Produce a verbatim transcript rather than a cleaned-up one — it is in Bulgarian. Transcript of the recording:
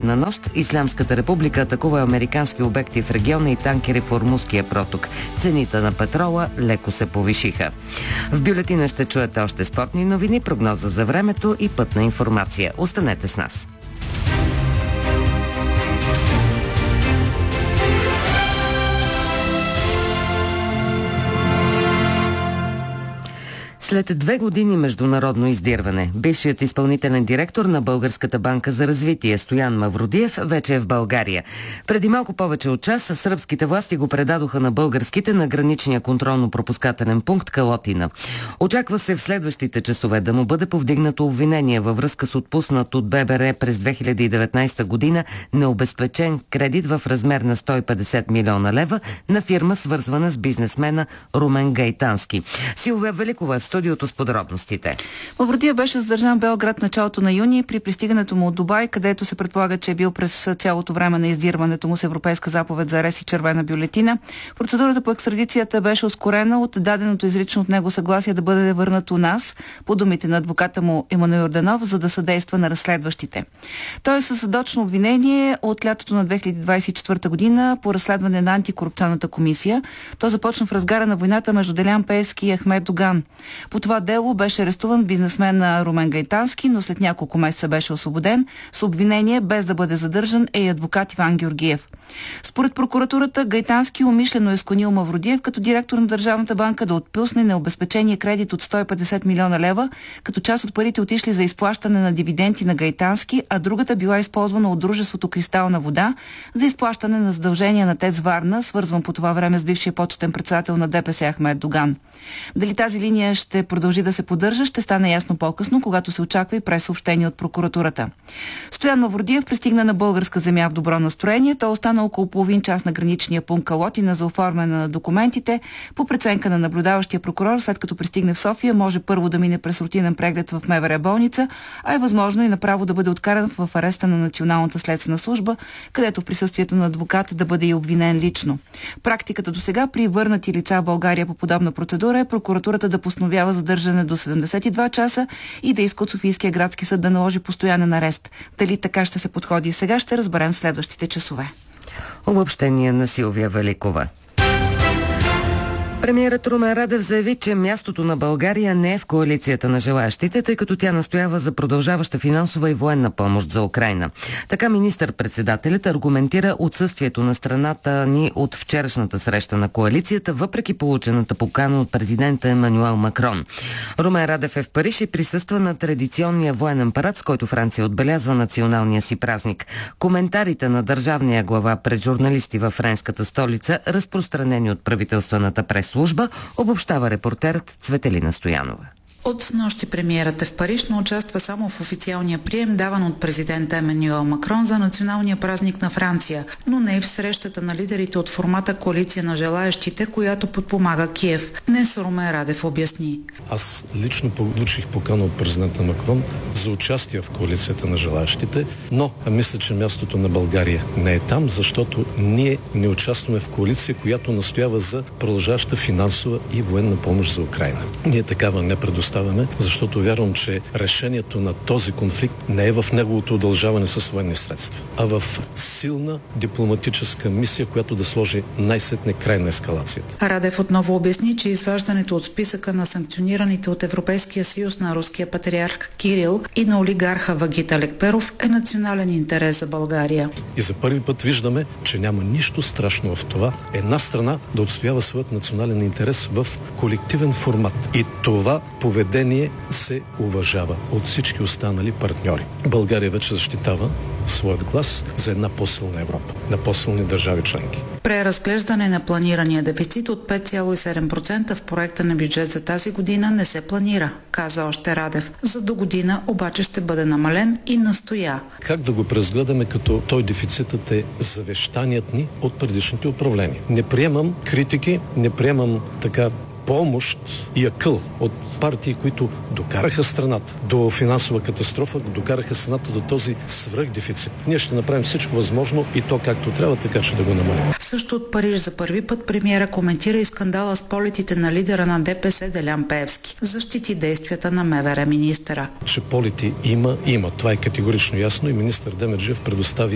последна нощ Ислямската република атакува американски обекти в региона и танкери в Ормузския проток. Цените на петрола леко се повишиха. В бюлетина ще чуете още спортни новини, прогноза за времето и пътна информация. Останете с нас. След две години международно издирване, бившият изпълнителен директор на Българската банка за развитие Стоян Мавродиев вече е в България. Преди малко повече от час сръбските власти го предадоха на българските на граничния контролно-пропускателен пункт Калотина. Очаква се в следващите часове да му бъде повдигнато обвинение във връзка с отпуснат от Б Б Р през две хиляди и деветнадесета година необезпечен кредит в размер на сто и петдесет милиона лева на фирма, свързвана с бизнесмена Румен Гайтански. Силвия Великова е в студиото с подробностите. Мавродиев беше задържан в Белград началото на юни при пристигането му от Дубай, където се предполага, че е бил през цялото време на издирването му с европейска заповед за арест и червена бюлетина. Процедурата по екстрадицията беше ускорена от даденото изрично от него съгласие да бъде върнат у нас, по думите на адвоката му Емануил Йорданов, за да съдейства на разследващите. Той е със задочно обвинение от лятото на две хиляди двадесет и четвърта година по разследване на антикорупционната комисия. То започна в разгара на войната между Делян Пеевски и Ахмед Доган. По това дело беше арестуван бизнесмен Румен Гайтански, но след няколко месеца беше освободен с обвинение без да бъде задържан е и адвокат Иван Георгиев. Според прокуратурата, Гайтански умишлено е склонил Мавродиев като директор на Държавната банка да отпусне необезпечение кредит от сто и петдесет милиона лева, като част от парите отишли за изплащане на дивиденти на Гайтански, а другата била използвана от дружеството Кристална вода за изплащане на задължения на ТЕЦ Варна, свързван по това време с бившия почетен председател на Д П С Ахмед Доган. Дали тази линия ще продължи да се поддържа, ще стане ясно по-късно, когато се очаква и прес-съобщение от прокуратурата. Стоян Мавродиев пристигна на българска земя в добро настроение. Той остана около половин час на граничния пункт Калотина за оформяне на документите. По преценка на наблюдаващия прокурор, след като пристигне в София, може първо да мине през рутинен преглед в М В Р болница, а е възможно и направо да бъде откаран в ареста на Националната следствена служба, където в присъствието на адвокат да бъде и обвинен лично. Практиката до сега при върнати лица в България по подобна процедура е прокуратурата да постановява задържане до седемдесет и два часа и да иска от Софийския градски съд да наложи постоянен арест. Дали така ще се подходи и сега, ще разберем в следващите часове. Обобщение на Силвия Великова. Премиерът Румен Радев заяви, че мястото на България не е в коалицията на желаящите, тъй като тя настоява за продължаваща финансова и военна помощ за Украйна. Така министър-председателят аргументира отсъствието на страната ни от вчерашната среща на коалицията, въпреки получената покана от президента Емануел Макрон. Румен Радев е в Париж и присъства на традиционния военен парад, с който Франция отбелязва националния си празник. Коментарите на държавния глава пред журналисти във френската столица, разпространени от правителствената прес служба, обобщава репортерът Цветелина Стоянова. От снощи премиерът е в Париж, но участва само в официалния прием, даван от президента Емануел Макрон за националния празник на Франция, но не и в срещата на лидерите от формата коалиция на желаящите, която подпомага Киев. Днес Румен Радев обясни. Аз лично получих покана от президента Макрон за участие в коалицията на желаящите, но мисля, че мястото на България не е там, защото ние не участваме в коалиция, която настоява за продължаваща финансова и военна помощ за Украйна. Ние такава не предоставяме, защото вярвам, че решението на този конфликт не е в неговото удължаване с военни средства, а в силна дипломатическа мисия, която да сложи най-сетне край на ескалацията. Радев отново обясни, че изваждането от списъка на санкционираните от Европейския съюз на руския патриарх Кирил и на олигарха Вагит Алекперов е национален интерес за България. И за първи път виждаме, че няма нищо страшно в това една страна да отстоява своят национален интерес в колективен формат. И това поведение се уважава от всички останали партньори. България вече защитава своят глас за една по-силна Европа, на по-силни държави членки. Преразглеждане на планирания дефицит от пет цяло и седем процента в проекта на бюджет за тази година не се планира, каза още Радев. За до година обаче ще бъде намален и настоя. Как да го преразгледаме, като той дефицитът е завещаният ни от предишните управления? Не приемам критики, не приемам така помощ и акъл от партии, които докараха страната до финансова катастрофа, докараха страната до този свръхдефицит. Ние ще направим всичко възможно и то както трябва, така че да го намалим. Също от Париж за първи път премиера коментира и скандала с полетите на лидера на Д П С Делян Пеевски. Защити действията на М В Р министъра. Че полети има, има. Това е категорично ясно и министър Демерджиев предостави